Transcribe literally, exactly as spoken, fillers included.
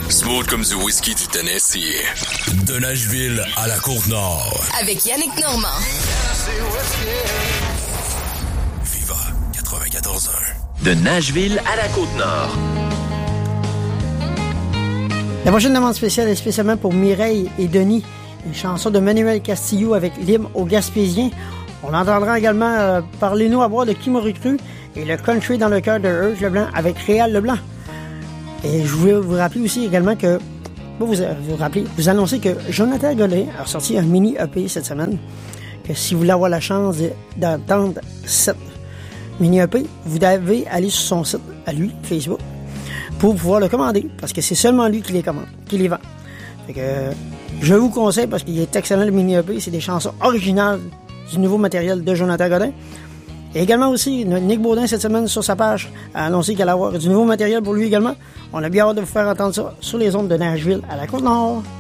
Smooth comme du whisky du Tennessee. De Nashville à la Côte-Nord. Avec Yannick Normand. Viva quatre-vingt-quatorze un. De Nashville à la Côte-Nord. La prochaine demande spéciale est spécialement pour Mireille et Denis. Une chanson de Manuel Castillo avec l'hymne aux Gaspésiens. On entendra également euh, Parlez-nous à boire de Qui m'aurait cru et le Country dans le cœur de Urge Leblanc avec Réal Leblanc. Et je voulais vous rappeler aussi également que, vous vous, vous rappelez, vous annoncez que Jonathan Godin a sorti un mini E P cette semaine. Que si vous voulez avoir la chance d'entendre cette mini E P, vous devez aller sur son site à lui, Facebook, pour pouvoir le commander, parce que c'est seulement lui qui les commande, qui les vend. Fait que je vous conseille, parce qu'il est excellent le mini E P, c'est des chansons originales du nouveau matériel de Jonathan Godin. Et également aussi, Nick Baudin, cette semaine, sur sa page, a annoncé qu'il allait avoir du nouveau matériel pour lui également. On a bien hâte de vous faire entendre ça sur les ondes de Nashville à la Côte-Nord.